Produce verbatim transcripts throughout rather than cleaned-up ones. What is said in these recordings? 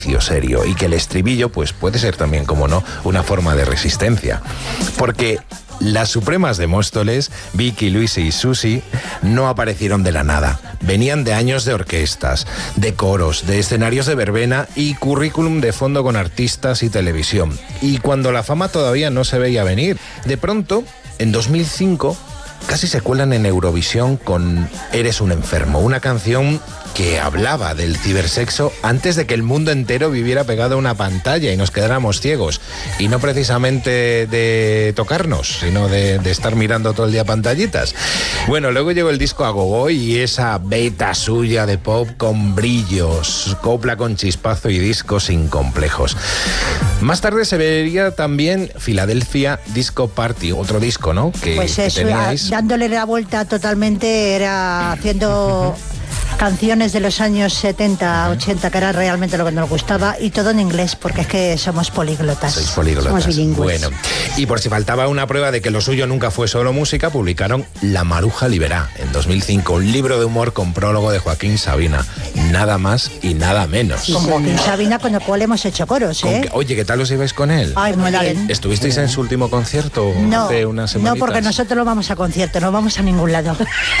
serio y que el estribillo pues puede ser también, como no, una forma de resistencia. Porque las Supremas de Móstoles, Vicky, Luisi y Susi, no aparecieron de la nada. Venían de años de orquestas, de coros, de escenarios de verbena y currículum de fondo con artistas y televisión. Y cuando la fama todavía no se veía venir, de pronto, en dos mil cinco, casi se cuelan en Eurovisión con Eres un enfermo, una canción que hablaba del cibersexo antes de que el mundo entero viviera pegado a una pantalla y nos quedáramos ciegos. Y no precisamente de tocarnos, sino de, de estar mirando todo el día pantallitas. Bueno, luego llegó el disco Agogó y esa beta suya de pop con brillos, copla con chispazo y discos sin complejos. Más tarde se vería también Filadelfia Disco Party, otro disco, ¿no? Que, pues eso, que teníais... dándole la vuelta totalmente, era haciendo... canciones de los años setenta, ochenta, que era realmente lo que nos gustaba, y todo en inglés, porque es que somos políglotas. Sois políglotas. Somos bilingües. Bueno, y por si faltaba una prueba de que lo suyo nunca fue solo música, publicaron La Maruja Liberá en dos mil cinco, un libro de humor con prólogo de Joaquín Sabina. Nada más y nada menos. Con Joaquín Sabina, con el cual hemos hecho coros, ¿eh? Que, oye, ¿qué tal os ibais con él? Ay, muy bien. ¿Estuvisteis en su último concierto no, hace unas semanitas? No, porque nosotros no vamos a conciertos, no vamos a ningún lado.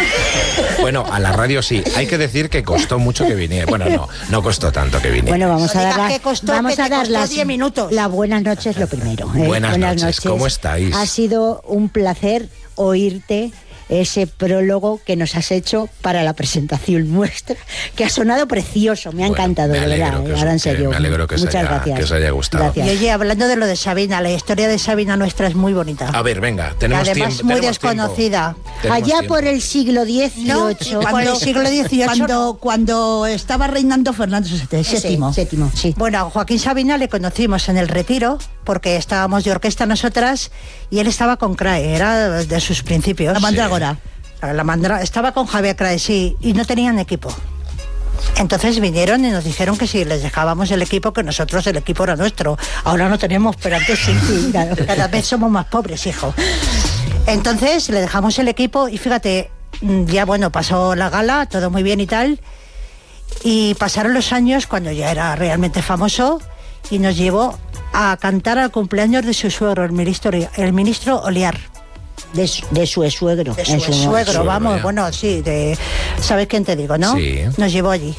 Bueno, a la radio sí. Hay que decir que costó mucho que viniera. Bueno, no, no costó tanto que viniera. Bueno, vamos no a dar, la, costó, vamos a dar las diez minutos. Las buenas noches lo primero. ¿eh? Buenas, buenas noches. noches, ¿cómo estáis? Ha sido un placer oírte ese prólogo que nos has hecho para la presentación nuestra, que ha sonado precioso, me ha bueno, encantado, me de verdad, os, ahora en serio. Me alegro que, Muchas os haya, gracias. que os haya gustado. Gracias. Y oye, hablando de lo de Sabina, la historia de Sabina nuestra es muy bonita. A ver, venga, tenemos tiempo. Además, tiempo, muy desconocida. Allá tiempo. por el siglo dieciocho. No, por el siglo dieciocho. Cuando, cuando estaba reinando Fernando séptimo. Séptimo, sí. Bueno, a Joaquín Sabina le conocimos en el Retiro, porque estábamos de orquesta nosotras, y él estaba con Crae, era de sus principios. La Mandrágora. Sí. La mandra... Estaba con Javier Crae, sí, y no tenían equipo. Entonces vinieron y nos dijeron que si les dejábamos el equipo, que nosotros el equipo era nuestro. Ahora no tenemos, pero antes sí. Claro, cada vez somos más pobres, hijo. Entonces le dejamos el equipo y fíjate, ya bueno, pasó la gala, todo muy bien y tal, y pasaron los años cuando ya era realmente famoso y nos llevó a cantar al cumpleaños de su suegro, el ministro, el ministro Oliar. De su, de su suegro. De su suegro, suegro, vamos, ya. bueno, sí, de, ¿sabes quién te digo, no? Sí. Nos llevó allí.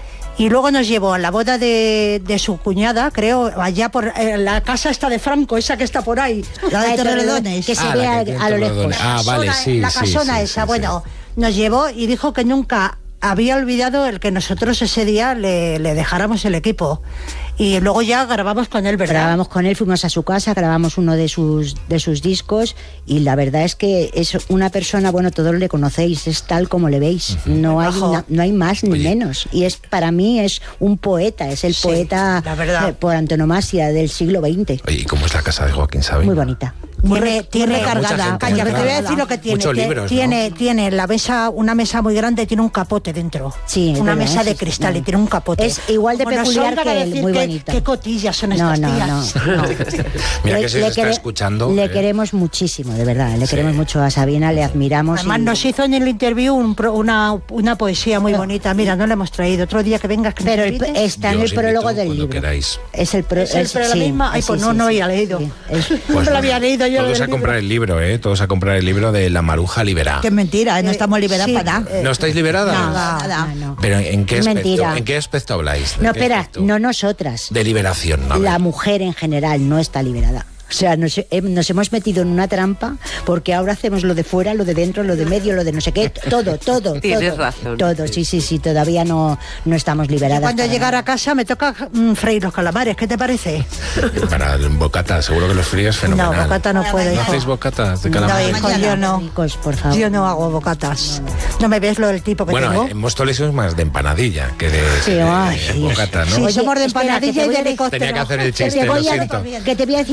Y luego nos llevó a la boda de, de su cuñada, creo, allá por eh, la casa esta de Franco, esa que está por ahí. La de Torrelodones. Que se ah, ve a, a lo lejos. Ah, vale, sí, La sí, casona sí, esa, sí, bueno, sí. nos llevó y dijo que nunca había olvidado el que nosotros ese día le, le dejáramos el equipo. Y luego ya grabamos con él, ¿verdad? Grabamos con él, fuimos a su casa, grabamos uno de sus de sus discos y la verdad es que es una persona, bueno, todos le conocéis, es tal como le veis, uh-huh. no, hay, no, no hay más ni Oye. menos. Y es para mí es un poeta, es el sí, poeta eh, por antonomasia del siglo veinte. Oye, ¿y cómo es la casa de Joaquín Sabina? Muy bonita. Tiene, tiene cargada, calla, te voy a decir lo que tiene. Muchos que libros, tiene, ¿no? tiene la mesa, una mesa muy grande, tiene un capote dentro. Sí, una bueno, mesa es, de cristal no. y tiene un capote. Es igual de Como peculiar que él, muy que, bonita. Qué cotillas son estas no, no, tías. No, no. Mira le, que se le está quere, escuchando. Le eh. queremos muchísimo, de verdad. Le sí. queremos mucho a Sabina, le admiramos. Además y... nos hizo en el interview un, una, una poesía muy bonita. Mira, no la hemos traído. Otro día que vengas que Pero el, está en el prólogo del libro. Queráis. Es el pro, ¿Es el, es, pero sí, la misma? Ay, pues sí, no, sí, no sí. había leído. Sí, es... Pues no lo había leído yo. Todos a comprar el libro, ¿eh? Todos a comprar el libro de La Maruja Liberá. Que mentira, ¿eh? No estamos liberadas sí, para nada. Eh, ¿No estáis liberadas? Nada, nada. No, no. Pero ¿en qué Es aspecto? mentira. ¿En qué aspecto habláis? No, espera, no nosotras. De liberación, ¿no? La mujer en general no está liberada. O sea, nos, eh, nos hemos metido en una trampa porque ahora hacemos lo de fuera, lo de dentro, lo de medio, lo de no sé qué, todo, todo. Tienes todo, razón. Todo, sí, sí, sí, todavía no, no estamos liberadas. Cuando llegar a casa me toca mm, freír los calamares, ¿qué te parece? Para el bocata, seguro que los fríos fenomenal. No, bocata no puedo. ¿No hacéis bocatas de calamares? No, hijo, yo no. Ricos, por favor. Yo no hago bocatas. No, no. ¿No me ves lo del tipo que bueno, tengo? en Móstoles es más de empanadilla que de, Sí, de, ay, de sí. bocata, ¿no? Sí, Oye, somos de espera, empanadilla que y de te voy a- helicóptero. Tenía que hacer el Que chiste, te, lo voy a, siento. que te voy a decir una cosa,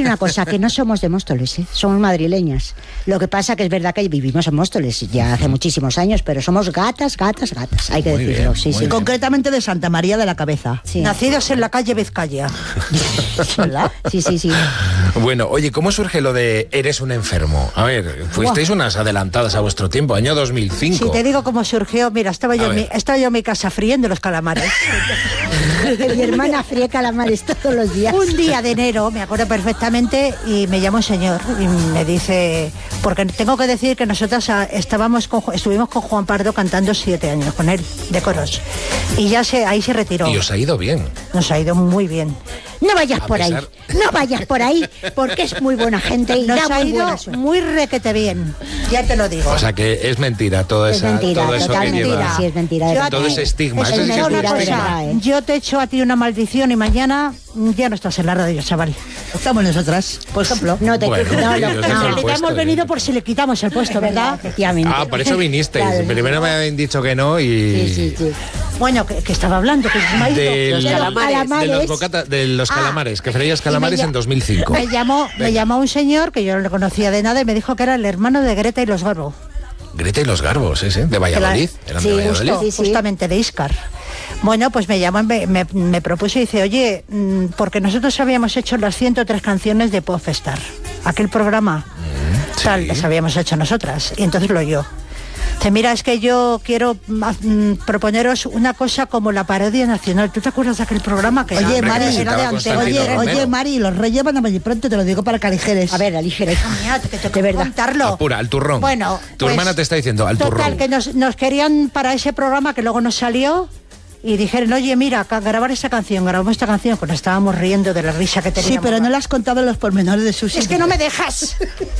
pasa? Que no somos de Móstoles, ¿eh? Somos madrileñas. Lo que pasa que es verdad que vivimos en Móstoles ya hace muchísimos años, pero somos gatas, gatas, gatas. Hay que Muy decirlo, bien, sí, muy sí. bien. Concretamente de Santa María de la Cabeza. Sí. Nacidos en la calle Vizcaya. ¿Verdad? Sí, sí, sí. Bueno, oye, ¿cómo surge lo de eres un enfermo? A ver, fuisteis unas adelantadas a vuestro tiempo, año dos mil cinco. Si te digo cómo surgió, mira, estaba yo, A en mi, ver. estaba yo en mi casa friendo los calamares. Mi hermana fría calamares todos los días. Un día de enero, me acuerdo perfectamente, y me llama un señor y me dice, porque tengo que decir que nosotras ah, estábamos con, estuvimos con Juan Pardo cantando siete años con él, de coros. Y ya se, ahí se retiró. Y os ha ido bien. Nos ha ido muy bien. No vayas A por ahí, pesar- no vayas por ahí, porque es muy buena gente y Nos da ha muy ido buena suerte. muy requete bien, ya te lo digo. O sea que es mentira toda Es esa, mentira, todo eso que totalmente. lleva. Sí, es mentira. Yo es a todo ti- ese estigma, es eso sí que es una mentira, de cosa, verdad, ¿eh? yo te echo a ti una maldición y mañana ya no estás en la radio, chaval. Estamos nosotras, por ejemplo. No te Bueno, no, sí, no, os dejo En el no. realidad puesto, hemos venido sí. por si le quitamos el puesto, ¿verdad? Efectivamente. Ah, por eso vinisteis. Claro. Primero me habían dicho que no y... Sí, sí, sí. Bueno, que, que estaba hablando, que se me ha ido. Del- Los calamares. de los, bocata- de los Ah, calamares, que freías calamares y me en lla- dos mil cinco. Me llamó, me llamó un señor que yo no le conocía de nada y me dijo que era el hermano de Greta y los Garbo. Greta y los Garbos, ese, de Valladolid. Eran Sí, de Valladolid. justo. Sí, sí. Justamente de Íscar. Bueno, pues me llamó, y me, me, me propuso y dice, oye, mm, porque nosotros habíamos hecho las ciento tres canciones de Popstar, aquel programa, sí. tal, las habíamos hecho nosotras, y entonces lo oyó. Dice, mira, es que yo quiero mm, proponeros una cosa como la parodia nacional. ¿Tú te acuerdas de aquel programa que Oye, era, Mari, era de estaba antena? Constantino Oye, Romero. oye, Mari, los reyes van a venir pronto, te lo digo para que aligeres. A ver, ligera. Mira, que te De verdad. contarlo. Apura, al turrón. Bueno, Tu pues, hermana te está diciendo, al total, turrón. que nos, nos querían para ese programa que luego nos salió y dijeron, oye, mira, ca- grabar esta canción, grabamos esta canción, pues nos estábamos riendo de la risa que teníamos. Sí, pero no le has contado los pormenores de Susi. Es que no me dejas.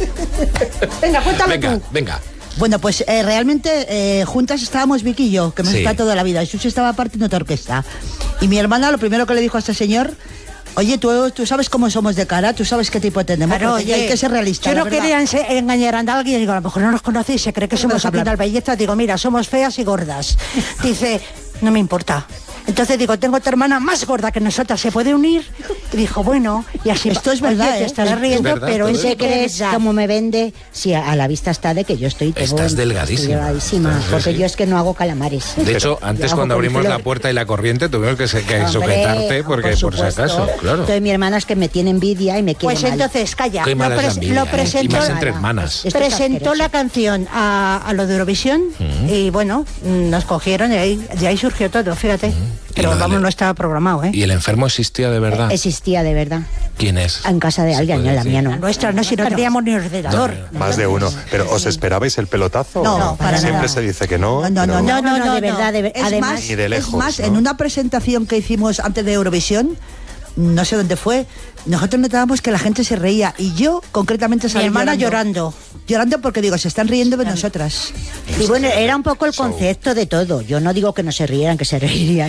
Venga, cuéntalo Venga, tú. venga. Bueno, pues eh, realmente eh, juntas estábamos Vicky y yo, que hemos Sí. estado toda la vida. Y Susi estaba partiendo otra orquesta. Y mi hermana lo primero que le dijo a este señor, oye, tú, tú sabes cómo somos de cara, tú sabes qué tipo tenemos, Claro, porque oye, hay que ser realista. Yo la no verdad. quería ense- engañar a alguien, digo, a lo mejor no nos conocéis, se cree que somos Vamos a aquí en hablar. Albelleta, digo, mira, somos feas y gordas. Dice, no me importa. Entonces digo, tengo otra hermana más gorda que nosotras, ¿se puede unir? Y dijo, bueno, y así... Esto es Oye, verdad, te ¿eh? estarás Es riendo, verdad, pero todo es eso. ¿Qué crees cómo me vende? Si a, a la vista está de que yo estoy... todo- Estás delgadísima. estoy delgadísima, Estás- porque sí. yo es que no hago calamares. De hecho, antes Yo cuando hago con abrimos la flor. puerta y la corriente tuvimos que, se- que Hombre, sujetarte porque por, si supuesto. acaso, claro. Entonces mi hermana es que me tiene envidia y me quiere Pues mal. entonces, calla, Qué lo, mala es la pres- envidia, lo ¿eh? presentó... Y más entre hermanas. Esto es Presentó asqueroso. la canción a, a lo de Eurovisión y bueno, nos cogieron y ahí, de ahí surgió todo, fíjate. Y Pero lo vamos, del- no estaba programado, ¿eh? ¿Y el enfermo existía de verdad? Existía de verdad. ¿Quién es? En casa de ¿Se alguien, puede en la decir? mía La no. nuestra no, si no teníamos ni ordenador. Más de uno. ¿Pero os esperabais el pelotazo? No, o no, para Siempre nada. se dice que no. No, no, pero- no, No, no, de verdad, de ver- Es además... más, Ni de lejos, es más ¿no? en una presentación que hicimos antes de Eurovisión, no sé dónde fue, nosotros notábamos que la gente se reía y yo concretamente Mi salí hermana llorando. Llorando porque digo, se están riendo de nosotras. Y bueno, era un poco el concepto de todo. Yo no digo que no se rieran, que se reirían.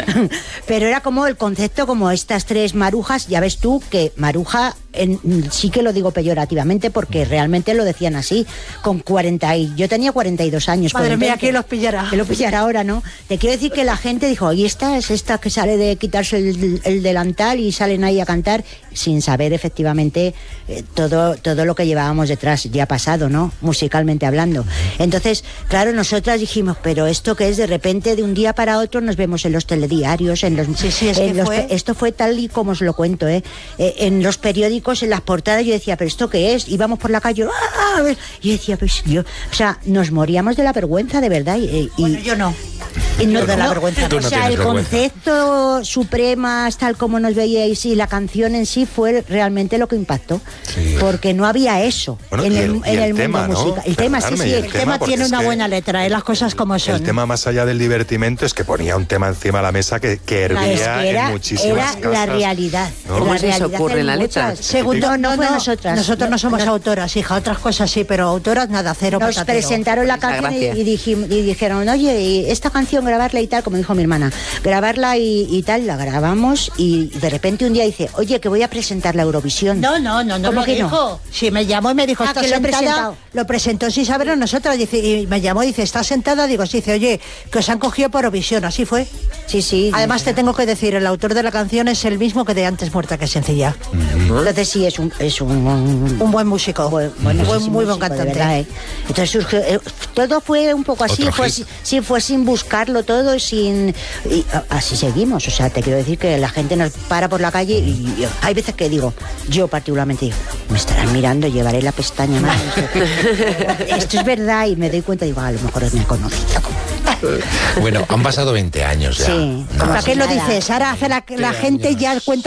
Pero era como el concepto, como estas tres marujas. Ya ves tú que maruja, en- sí que lo digo peyorativamente porque realmente lo decían así. Con cuarenta y... Yo tenía cuarenta y dos años. Madre cuarenta y- mía, ¿quién los pillará? Que lo pillará ahora, ¿no? Te quiero decir que la gente dijo, y esta es esta que sale de quitarse el, el delantal y salen ahí a cantar sin saber efectivamente eh, todo, todo lo que llevábamos detrás ya pasado, ¿no? Musicalmente hablando. Entonces, claro, nosotras dijimos, pero esto que es de repente de un día para otro nos vemos en los telediarios, en los... Sí, sí, es en que los fue- pe- Esto fue tal y como os lo cuento, ¿eh? Eh, En los periódicos, en las portadas, yo decía, pero ¿esto qué es? Íbamos por la calle, ¡ah! Y yo decía, pues yo... O sea, nos moríamos de la vergüenza, de verdad. Y, y- Bueno, yo no. y no, Yo de la vergüenza. Tú o no sea, tienes el vergüenza. concepto supremas, tal como nos veíais, y la canción en sí fue realmente lo que impactó. Sí. Porque no había eso Bueno, en y el, el- y en el el tema, mundo ¿no? musical. El tema, sí, Perdonadme, sí. y El el tema tema, porque tiene es una que buena letra, ¿eh? Las cosas como son. El tema más allá del divertimento es que ponía un tema encima de la mesa que, que Es hervía que era, en muchísimas era casas. la realidad. ¿no? La ¿Cómo se os realidad ocurre en la letra? muchas. Segundo, no, no fue nosotras. Nosotros no somos no- autoras, hija. Otras cosas sí, pero autoras nada, cero Nos patatero. presentaron la Muchas canción y, gracias. y dijim- y dijeron, oye, ¿y esta canción grabarla y tal, como dijo mi hermana, grabarla y, y tal, la grabamos y de repente un día dice, oye, que voy a presentar la Eurovisión. No, no, no, no ¿Cómo lo que dijo. no? Sí, me llamó y me dijo, Ah, está que lo he sentada. presentado. Lo presentó sin saberlo nosotras. Dice, y me llamó y dice, ¿está sentada? Digo, sí, dice, oye, que os han cogido por Eurovisión. Así fue. Sí, sí. Además, te tengo que decir, el autor de la canción es el mismo que de Antes muerta que sencilla. Entonces sí, es un... Es un, Un buen músico. buen, Buen- buenísimo muy buen músico, de cantante. verdad, ¿eh? Entonces surgió, eh, todo fue un poco así, Otro fue, hit. si- sí, fue sin buscarlo todo, sin y a- así seguimos. O sea, te quiero decir que la gente nos para por la calle y, y hay veces que digo, yo particularmente digo, me estarán mirando, llevaré la pestaña más. Esto es verdad y me doy cuenta y digo, a lo mejor me he conocido. Bueno, han pasado veinte años ya. Sí. ¿no? ¿Para qué lo Nada. dices? Ahora hace la, la gente ya cuenta